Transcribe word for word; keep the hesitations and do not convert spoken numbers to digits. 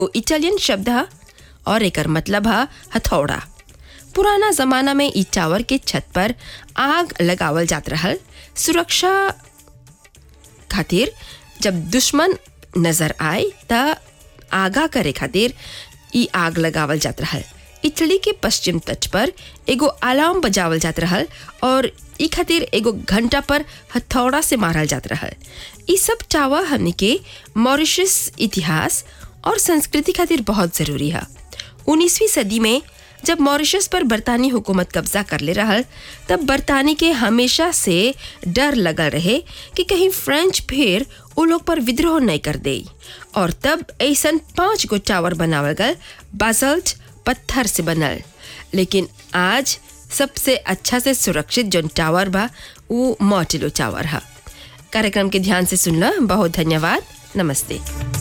वो इटालियन शब्द है और एकर मतलब है हथौड़ा। पुराना जमाना में ई टावर के छत पर आग लगावल जात रहल सुरक्षा खातिर। जब दुश्मन नजर आए त आगा करे खातिर ई आग लगावल जात रहल। इटली के पश्चिम तट पर एगो अलार्म बजावल जात रहल और ई खातिर एगो घंटा पर हथौड़ा से मारल जात रहल। ई सब टावर हमनी के मॉरिशस इतिहास और संस्कृति खातिर बहुत जरूरी है। उन्नीसवीं सदी में जब मॉरिशस पर बरतानी हुकूमत कब्जा कर ले रहल तब बरतानी के हमेशा से डर लगल रहे कि कहीं फ्रेंच फिर उ लोग पर विद्रोह नहीं कर दे, और तब ऐसन पांच गो टावर बनावल गल बासल्ट पत्थर से बनल। लेकिन आज सबसे अच्छा से सुरक्षित जो टावर बा वो मॉर्टिलो टावर है। कार्यक्रम के ध्यान से सुनला बहुत धन्यवाद। नमस्ते।